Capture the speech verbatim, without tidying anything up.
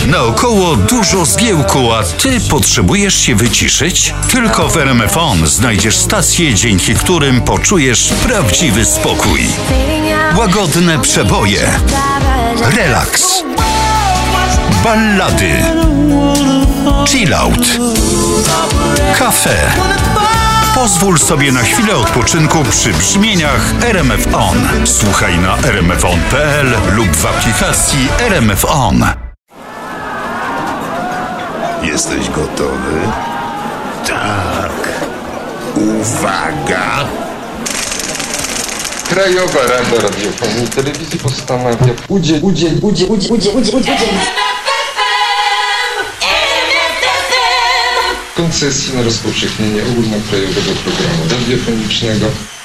Naokoło dużo zgiełku, a ty potrzebujesz się wyciszyć? Tylko w R M F On znajdziesz stacje, dzięki którym poczujesz prawdziwy spokój. Łagodne przeboje, relaks, ballady, chillout, kafe. Pozwól sobie na chwilę odpoczynku przy brzmieniach R M F On. Słuchaj na r m f on kropka p l lub w aplikacji R M F On. Jesteś gotowy? Tak. Uwaga! Krajowa Rada Radiofonii i Telewizji postanawia udziel, udziel, udziel, udziel, udziel, udziel, udziel. koncesji na rozpowszechnienie ogólnokrajowego programu radiofonicznego